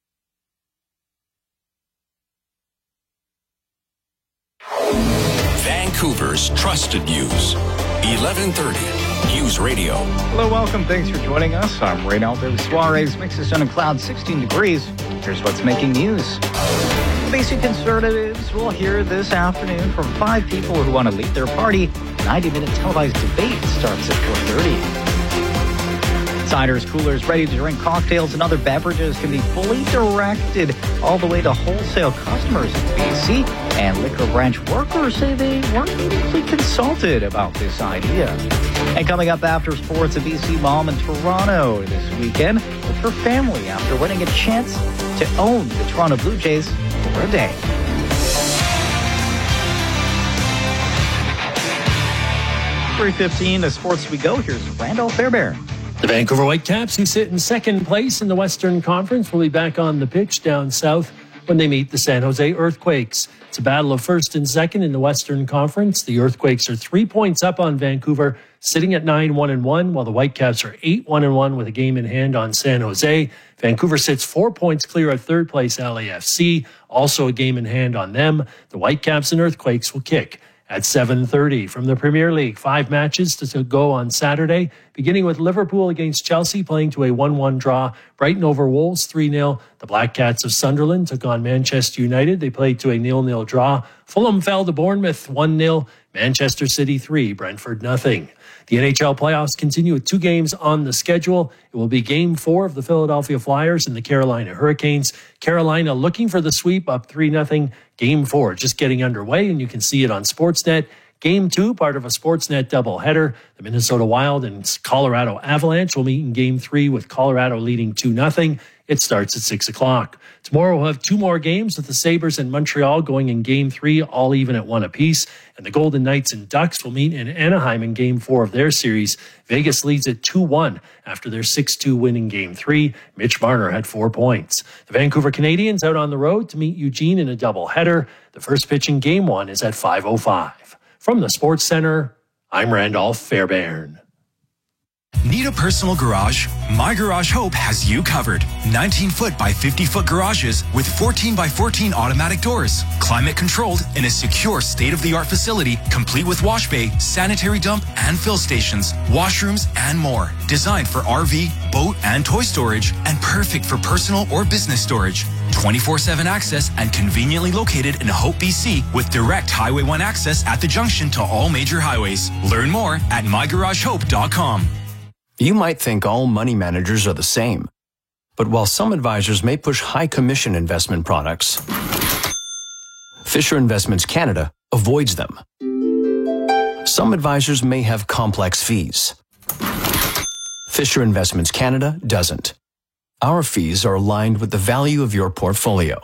Vancouver's trusted news. eleven thirty News Radio. Hello, welcome. Thanks for joining us. I'm Reynaldo Suarez. Mix of sun and clouds, sixteen degrees. Here's what's making news. B C Conservatives will hear this afternoon from five people who want to lead their party. ninety-minute televised debate starts at four thirty. Ciders, coolers, ready to drink cocktails and other beverages can be fully directed all the way to wholesale customers in B C. And liquor branch workers say they weren't meaningfully consulted about this idea. And coming up after sports, a B C mom in Toronto this weekend with her family after winning a chance to own the Toronto Blue Jays for a day. three fifteen to sports we go. Here's Randolph Fairbairn. The Vancouver Whitecaps, who sit in second place in the Western Conference, will be back on the pitch down south when they meet the San Jose Earthquakes. It's a battle of first and second in the Western Conference. The Earthquakes are three points up on Vancouver, sitting at nine one and one, while the Whitecaps are eight one and one with a game in hand on San Jose. Vancouver sits four points clear at third place L A F C, also a game in hand on them. The Whitecaps and Earthquakes will kick at seven thirty. From the Premier League, five matches to go on Saturday, beginning with Liverpool against Chelsea, playing to a one one draw. Brighton over Wolves, three nil. The Black Cats of Sunderland took on Manchester United. They played to a nil nil draw. Fulham fell to Bournemouth, one nil. Manchester City, three. Brentford, nothing. The N H L playoffs continue with two games on the schedule. It will be game four of the Philadelphia Flyers and the Carolina Hurricanes. Carolina looking for the sweep, up three nothing. Game four just getting underway, and you can see it on Sportsnet. Game two, part of a Sportsnet doubleheader. The Minnesota Wild and Colorado Avalanche will meet in game three with Colorado leading two nothing. It starts at six o'clock. Tomorrow we'll have two more games with the Sabres and Montreal going in game three, all even at one apiece. And the Golden Knights and Ducks will meet in Anaheim in game four of their series. Vegas leads at two one after their six two win in game three. Mitch Marner had four points. The Vancouver Canadians out on the road to meet Eugene in a doubleheader. The first pitch in game one is at five oh five. From the Sports Center, I'm Randolph Fairbairn. Need a personal garage? My Garage Hope has you covered. nineteen foot by fifty foot garages with fourteen by fourteen automatic doors, climate controlled in a secure state-of-the-art facility, complete with wash bay, sanitary dump and fill stations, washrooms and more. Designed for R V, boat and toy storage and perfect for personal or business storage. twenty-four seven access and conveniently located in Hope, B C with direct Highway one access at the junction to all major highways. Learn more at my garage hope dot com. You might think all money managers are the same. But while some advisors may push high commission investment products, Fisher Investments Canada avoids them. Some advisors may have complex fees. Fisher Investments Canada doesn't. Our fees are aligned with the value of your portfolio.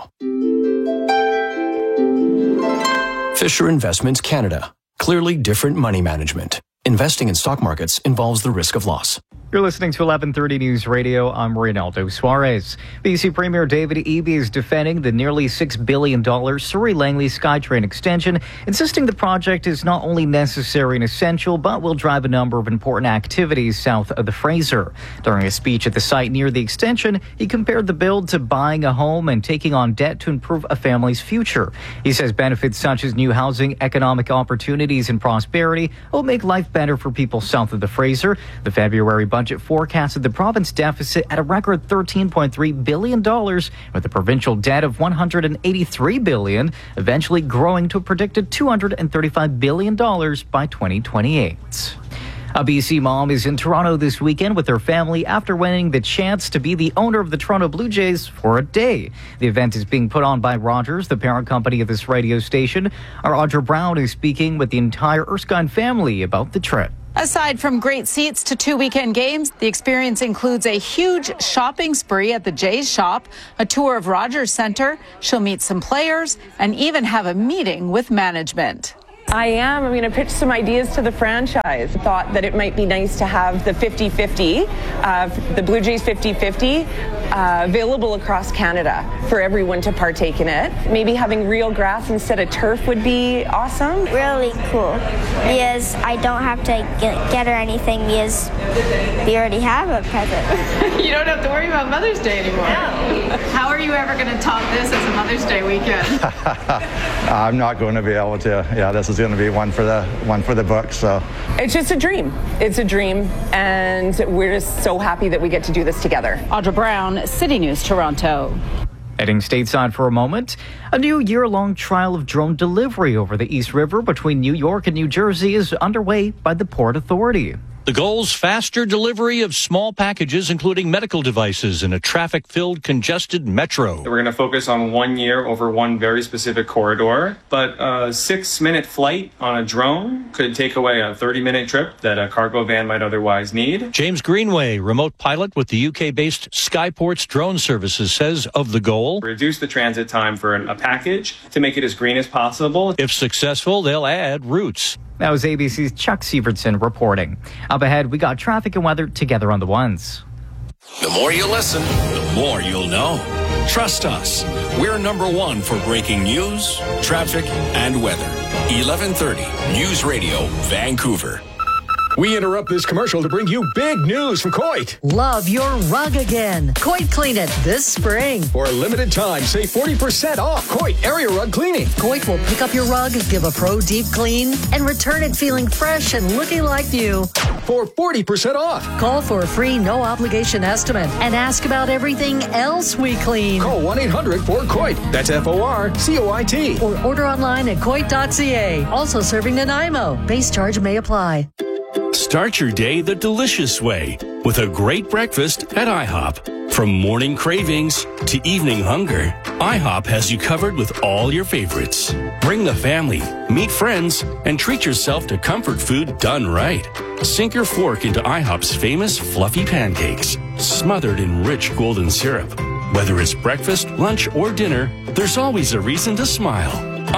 Fisher Investments Canada. Clearly different money management. Investing in stock markets involves the risk of loss. You're listening to eleven thirty News Radio. I'm Reynaldo Suarez. B C Premier David Eby is defending the nearly six billion dollars Surrey Langley SkyTrain extension, insisting the project is not only necessary and essential, but will drive a number of important activities south of the Fraser. During a speech at the site near the extension, he compared the build to buying a home and taking on debt to improve a family's future. He says benefits such as new housing, economic opportunities, and prosperity will make life better for people south of the Fraser. The February budget budget forecasted the province deficit at a record thirteen point three billion dollars, with a provincial debt of one hundred eighty-three billion dollars, eventually growing to a predicted two hundred thirty-five billion dollars by twenty twenty-eight. A B C mom is in Toronto this weekend with her family after winning the chance to be the owner of the Toronto Blue Jays for a day. The event is being put on by Rogers, the parent company of this radio station. Our Audra Brown is speaking with the entire Erskine family about the trip. Aside from great seats to two weekend games, the experience includes a huge shopping spree at the Jays shop, a tour of Rogers Centre. She'll meet some players and even have a meeting with management. I am. I'm going to pitch some ideas to the franchise. Thought that it might be nice to have the fifty-fifty, uh, the Blue Jays fifty-fifty, uh, available across Canada for everyone to partake in it. Maybe having real grass instead of turf would be awesome. Really cool, because I don't have to get, get her anything because we already have a present. You don't have to worry about Mother's Day anymore. No. How are you ever going to top this as a Mother's Day weekend? I'm not going to be able to. Yeah, this is going to be one for the one for the book. So it's just a dream. It's a dream, and we're just so happy that we get to do this together. Audra Brown, City News, Toronto. Heading stateside for a moment, a new year-long trial of drone delivery over the East River between New York and New Jersey is underway by the Port Authority. The goal's faster delivery of small packages, including medical devices, in a traffic-filled, congested metro. We're going to focus on one year over one very specific corridor, but a six-minute flight on a drone could take away a thirty-minute trip that a cargo van might otherwise need. James Greenway, remote pilot with the U K-based Skyports Drone Services, says of the goal, reduce the transit time for a package to make it as green as possible. If successful, they'll add routes. That was A B C's Chuck Sievertson reporting. Up ahead, we got traffic and weather together on the ones. The more you listen, the more you'll know. Trust us. We're number one for breaking news, traffic, and weather. eleven thirty News Radio, Vancouver. We interrupt this commercial to bring you big news from Coit. Love your rug again. Coit Clean It this spring. For a limited time, save forty percent off Coit Area Rug Cleaning. Coit will pick up your rug, give a pro deep clean, and return it feeling fresh and looking like new. For forty percent off. Call for a free no obligation estimate and ask about everything else we clean. Call one eight hundred four Coit. That's F O R C O I T. Or order online at coit dot c a. Also serving Nanaimo. Base charge may apply. Start your day the delicious way with a great breakfast at IHOP. From morning cravings to evening hunger, IHOP has you covered with all your favorites. Bring the family, meet friends, and treat yourself to comfort food done right. Sink your fork into IHOP's famous fluffy pancakes, smothered in rich golden syrup. Whether it's breakfast, lunch, or dinner, there's always a reason to smile.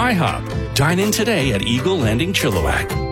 IHOP. Dine in today at Eagle Landing Chilliwack.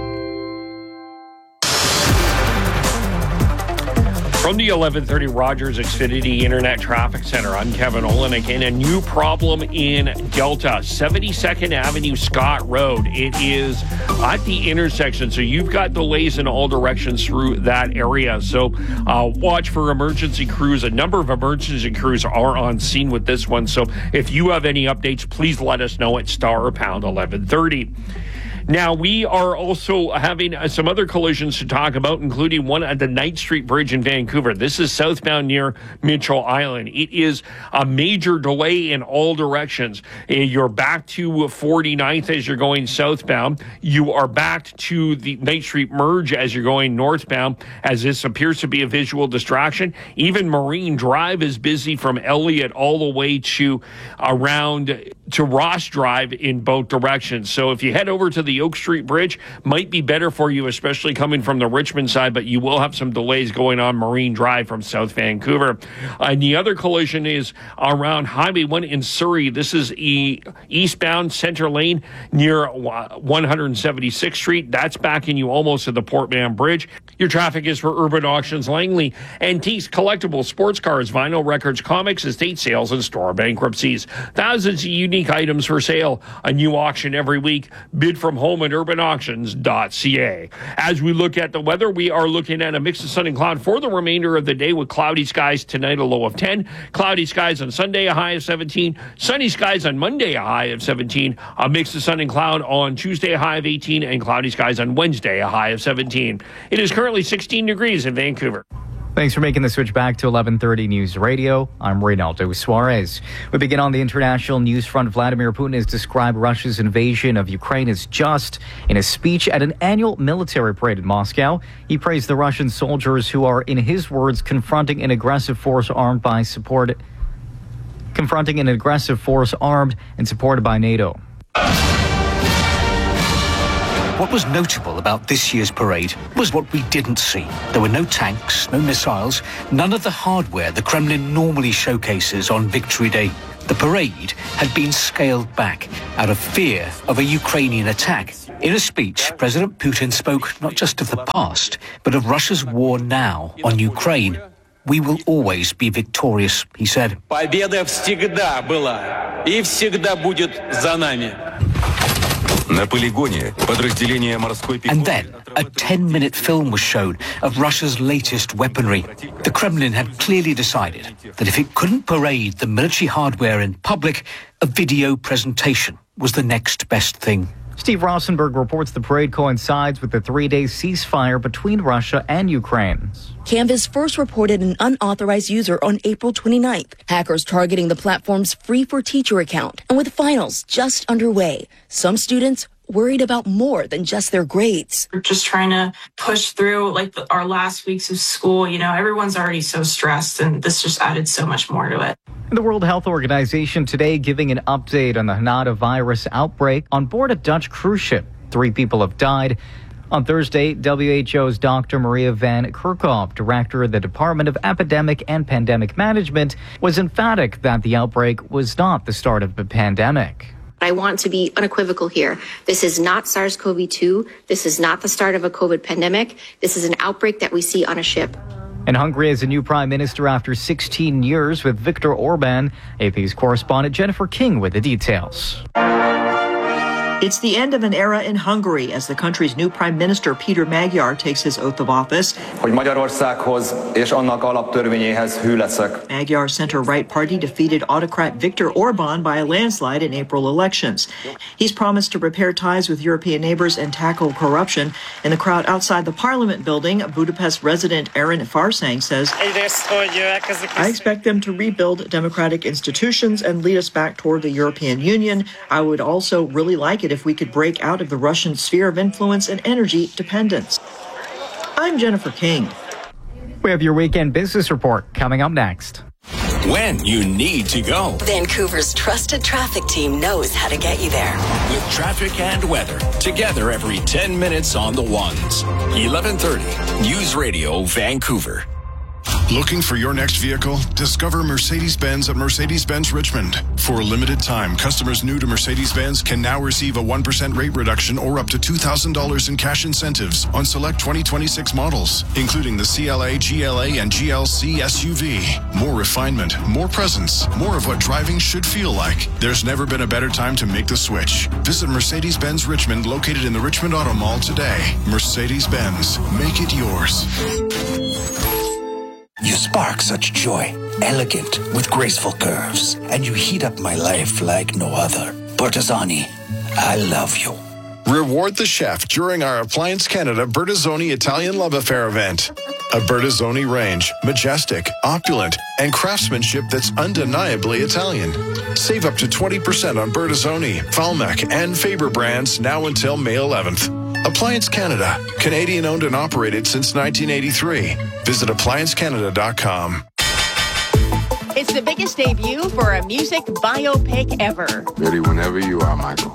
From the eleven thirty Rogers Xfinity Internet Traffic Center, I'm Kevin Olenek. And a new problem in Delta, seventy-second Avenue Scott Road. It is at the intersection, so you've got delays in all directions through that area. So uh, watch for emergency crews. A number of emergency crews are on scene with this one. So if you have any updates, please let us know at star or pound eleven thirty. Now, we are also having uh, some other collisions to talk about, including one at the Knight Street Bridge in Vancouver. This is southbound near Mitchell Island. It is a major delay in all directions. Uh, you're back to forty-ninth as you're going southbound. You are back to the Knight Street Merge as you're going northbound, as this appears to be a visual distraction. Even Marine Drive is busy from Elliott all the way to around to Ross Drive in both directions. So if you head over to the Oak Street Bridge, might be better for you, especially coming from the Richmond side, but you will have some delays going on Marine Drive from South Vancouver. Uh, and the other collision is around Highway one in Surrey. This is e- eastbound center lane near one hundred seventy-sixth Street. That's backing you almost to the Port Mann Bridge. Your traffic is for Urban Auctions Langley. Antiques, collectibles, sports cars, vinyl records, comics, estate sales, and store bankruptcies. Thousands of unique items for sale. A new auction every week. Bid from home at urban auctions dot c a. As we look at the weather, we are looking at a mix of sun and cloud for the remainder of the day, with cloudy skies tonight, a low of ten. Cloudy skies on Sunday, a high of seventeen. Sunny skies on Monday, a high of seventeen. A mix of sun and cloud on Tuesday, a high of eighteen. And cloudy skies on Wednesday, a high of seventeen. It is currently sixteen degrees in Vancouver. Thanks for making the switch back to eleven thirty News Radio. I'm Reynaldo Suarez. We begin on the international news front. Vladimir Putin has described Russia's invasion of Ukraine as just. In a speech at an annual military parade in Moscow, he praised the Russian soldiers who are, in his words, confronting an aggressive force armed by support, confronting an aggressive force armed and supported by NATO. What was notable about this year's parade was what we didn't see. There were no tanks, no missiles, none of the hardware the Kremlin normally showcases on Victory Day. The parade had been scaled back out of fear of a Ukrainian attack. In a speech, President Putin spoke not just of the past, but of Russia's war now on Ukraine. We will always be victorious, he said. Победа всегда была и всегда будет за нами. And then, a ten-minute film was shown of Russia's latest weaponry. The Kremlin had clearly decided that if it couldn't parade the military hardware in public, a video presentation was the next best thing. Steve Rosenberg reports the parade coincides with the three-day ceasefire between Russia and Ukraine. Canvas first reported an unauthorized user on April twenty-ninth. Hackers targeting the platform's Free for Teacher account. And with finals just underway, some students worried about more than just their grades. We're just trying to push through like the, our last weeks of school. You know, everyone's already so stressed, and this just added so much more to it. The World Health Organization today giving an update on the Hanada virus outbreak on board a Dutch cruise ship. Three people have died. On Thursday, W H O's Doctor Maria van Kerkhove, director of the Department of Epidemic and Pandemic Management, was emphatic that the outbreak was not the start of the pandemic. I want to be unequivocal here. This is not SARS CoV two. This is not the start of a COVID pandemic. This is an outbreak that we see on a ship. And Hungary has a new prime minister after sixteen years with Viktor Orban. A P's correspondent Jennifer King with the details. It's the end of an era in Hungary as the country's new prime minister Peter Magyar takes his oath of office. Hogy Magyarországhoz és annak alaptörvényéhez hű leszek. Magyar's center-right party defeated autocrat Viktor Orban by a landslide in April elections. He's promised to repair ties with European neighbors and tackle corruption. In the crowd outside the parliament building, Budapest resident Aaron Farsang says, I expect them to rebuild democratic institutions and lead us back toward the European Union. I would also really like it if we could break out of the Russian sphere of influence and energy dependence. I'm Jennifer King. We have your weekend business report coming up next. When you need to go. Vancouver's trusted traffic team knows how to get you there. With traffic and weather, together every ten minutes on the ones. eleven thirty, News Radio, Vancouver. Looking for your next vehicle? Discover Mercedes-Benz at Mercedes-Benz Richmond. For a limited time, customers new to Mercedes-Benz can now receive a one percent rate reduction or up to two thousand dollars in cash incentives on select twenty twenty-six models, including the C L A, G L A, and G L C S U V. More refinement, more presence, more of what driving should feel like. There's never been a better time to make the switch. Visit Mercedes-Benz Richmond, located in the Richmond Auto Mall today. Mercedes-Benz, make it yours. You spark such joy, elegant with graceful curves, and you heat up my life like no other. Bertazzoni, I love you. Reward the chef during our Appliance Canada Bertazzoni Italian Love Affair event. A Bertazzoni range, majestic, opulent, and craftsmanship that's undeniably Italian. Save up to twenty percent on Bertazzoni, Falmec, and Faber brands now until May eleventh. Appliance Canada, Canadian owned and operated since nineteen eighty-three. Visit appliance canada dot com. It's the biggest debut for a music biopic ever. Ready whenever you are, Michael.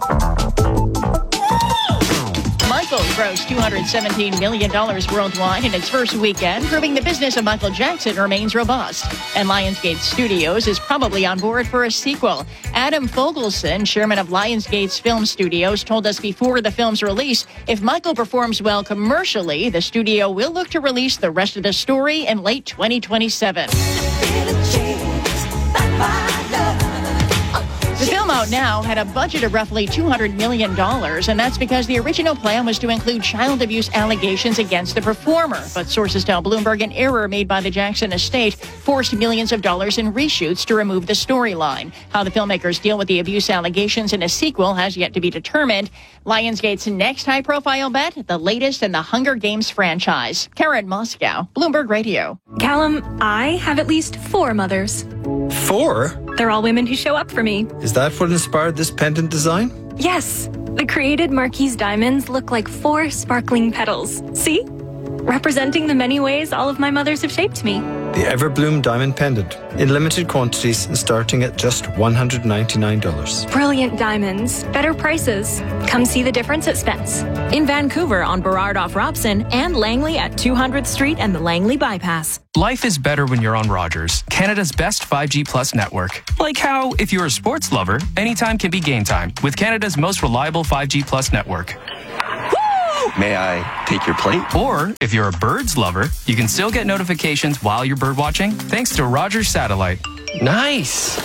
Michael grossed two hundred seventeen million dollars worldwide in its first weekend, proving the business of Michael Jackson remains robust. And Lionsgate Studios is probably on board for a sequel. Adam Fogelson, chairman of Lionsgate's Film Studios, told us before the film's release, if Michael performs well commercially, the studio will look to release the rest of the story in late twenty twenty-seven. The film Film Out Now had a budget of roughly two hundred million dollars, and that's because the original plan was to include child abuse allegations against the performer. But sources tell Bloomberg an error made by the Jackson estate forced millions of dollars in reshoots to remove the storyline. How the filmmakers deal with the abuse allegations in a sequel has yet to be determined. Lionsgate's next high-profile bet, the latest in the Hunger Games franchise. Karen Moscow, Bloomberg Radio. Callum, I have at least four mothers. Four? They're all women who show up for me. Is that what inspired this pendant design? Yes. The created Marquise diamonds look like four sparkling petals. See? Representing the many ways all of my mothers have shaped me. The Everbloom Diamond Pendant, in limited quantities and starting at just one hundred ninety-nine dollars. Brilliant diamonds, better prices. Come see the difference at Spence. In Vancouver on Burrard off Robson and Langley at two hundredth Street and the Langley Bypass. Life is better when you're on Rogers, Canada's best five G Plus network. Like how, if you're a sports lover, anytime can be game time with Canada's most reliable five G Plus network. May I take your plate? Or, if you're a birds lover, you can still get notifications while you're bird watching thanks to Rogers Satellite. Nice.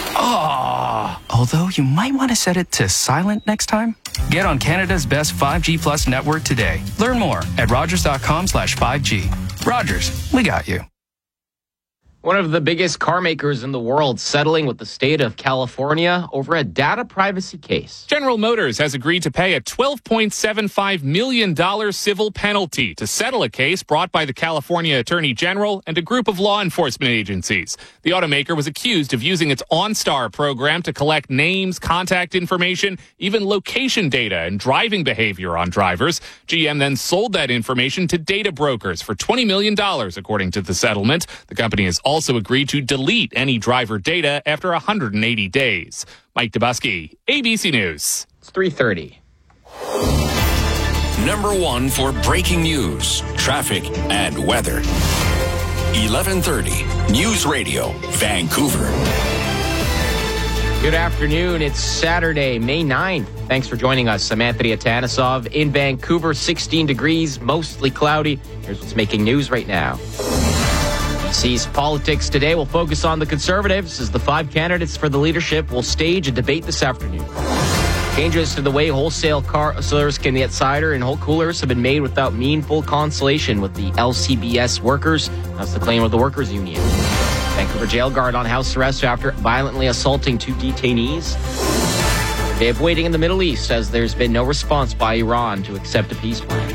Oh, although you might want to set it to silent next time. Get on Canada's best five G Plus network today. Learn more at rogers.com slash 5G. Rogers, we got you. One of the biggest car makers in the world settling with the state of California over a data privacy case. General Motors has agreed to pay a twelve point seven five million dollars civil penalty to settle a case brought by the California Attorney General and a group of law enforcement agencies. The automaker was accused of using its OnStar program to collect names, contact information, even location data and driving behavior on drivers. G M then sold that information to data brokers for twenty million dollars, according to the settlement. The company is also also agreed to delete any driver data after one hundred eighty days. Mike Dubusky, A B C News. It's three thirty. Number one for breaking news, traffic, and weather. eleven thirty, News Radio, Vancouver. Good afternoon. It's Saturday, May ninth. Thanks for joining us. I'm Anthony Atanasov in Vancouver, sixteen degrees, mostly cloudy. Here's what's making news right now. B C's politics today will focus on the Conservatives as the five candidates for the leadership will stage a debate this afternoon. Changes to the way wholesale car sellers can get cider and whole coolers have been made without meaningful consultation with the L C B S workers. That's the claim of the workers' union. Vancouver jail guard on house arrest after violently assaulting two detainees. Day of waiting in the Middle East as there's been no response by Iran to accept a peace plan.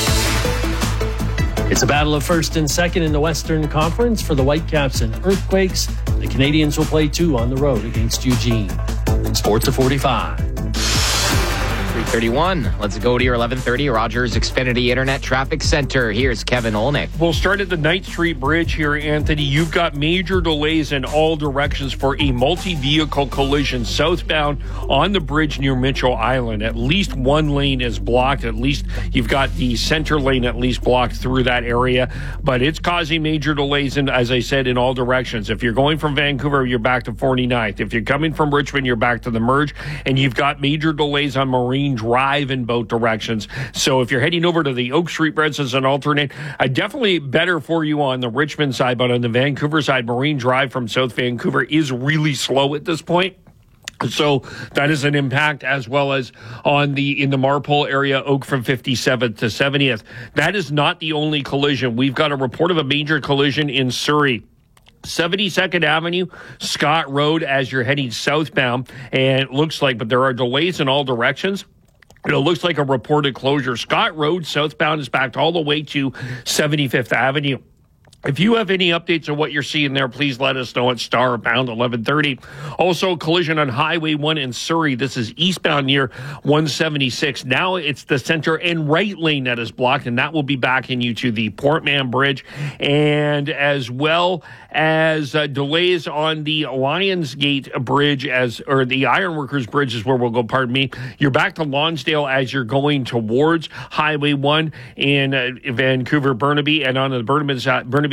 It's a battle of first and second in the Western Conference for the Whitecaps and Earthquakes. The Canadians will play two on the road against Eugene. Sports at forty-five. three thirty-one. Let's go to your eleven thirty Rogers Xfinity Internet Traffic Center. Here's Kevin Olnick. We'll start at the Knight Street Bridge here, Anthony. You've got major delays in all directions for a multi-vehicle collision southbound on the bridge near Mitchell Island. At least one lane is blocked. At least you've got the center lane at least blocked through that area. But it's causing major delays, in, as I said, in all directions. If you're going from Vancouver, you're back to forty-ninth. If you're coming from Richmond, you're back to the merge. And you've got major delays on Marine Drive in both directions. So if you're heading over to the Oak Street Bridge as an alternate, uh, definitely better for you on the Richmond side, but on the Vancouver side, Marine Drive from South Vancouver is really slow at this point. So that is an impact, as well as on the in the Marpole area, Oak from fifty-seventh to seventieth. That is not the only collision. We've got a report of a major collision in Surrey. seventy-second Avenue, Scott Road, as you're heading southbound, and it looks like, but there are delays in all directions. It looks like a reported closure. Scott Road southbound is backed all the way to seventy-fifth Avenue. If you have any updates on what you're seeing there, please let us know at Star Pound eleven thirty. Also, collision on Highway one in Surrey. This is eastbound near one seventy-six. Now it's the center and right lane that is blocked, and that will be backing you to the Portman Bridge, and as well as uh, delays on the Lionsgate Bridge, as or the Ironworkers Bridge is where we'll go, pardon me. You're back to Lonsdale as you're going towards Highway one in uh, Vancouver, Burnaby, and on the Burnaby side, Burnaby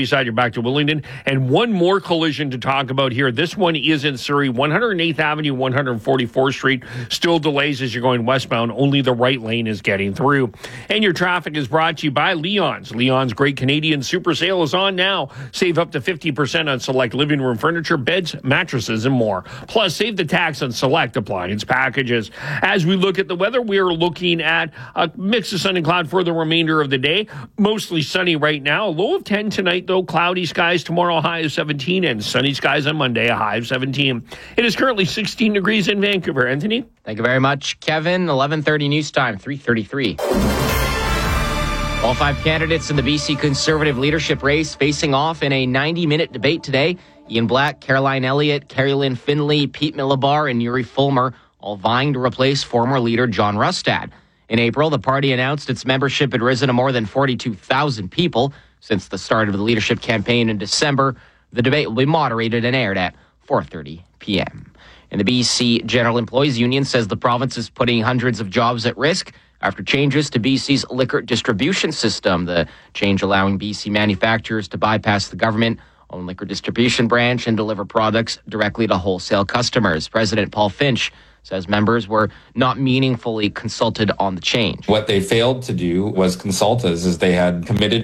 beside you back to Willingdon. And one more collision to talk about here. This one is in Surrey, one hundred eighth Avenue, one hundred forty-fourth Street. Still delays as you're going westbound. Only the right lane is getting through. And your traffic is brought to you by Leon's. Leon's Great Canadian Super Sale is on now. Save up to fifty percent on select living room furniture, beds, mattresses, and more. Plus, save the tax on select appliance packages. As we look at the weather, we are looking at a mix of sun and cloud for the remainder of the day. Mostly sunny right now. A low of ten tonight, though. Cloudy skies tomorrow, high of seventeen, and sunny skies on Monday, a high of seventeen. It is currently sixteen degrees in Vancouver. Anthony? Thank you very much, Kevin. eleven thirty news time, three thirty-three. All five candidates in the B C Conservative leadership race facing off in a ninety-minute debate today. Ian Black, Caroline Elliott, Carrie-Lynn Finley, Pete Milabar, and Yuri Fulmer all vying to replace former leader John Rustad. In April, the party announced its membership had risen to more than forty-two thousand people since the start of the leadership campaign in December. The debate will be moderated and aired at four thirty p.m. And the B C General Employees Union says the province is putting hundreds of jobs at risk after changes to B C's liquor distribution system. The change allowing B C manufacturers to bypass the government-owned liquor distribution branch and deliver products directly to wholesale customers. President Paul Finch says members were not meaningfully consulted on the change. What they failed to do was consult us, as they had committed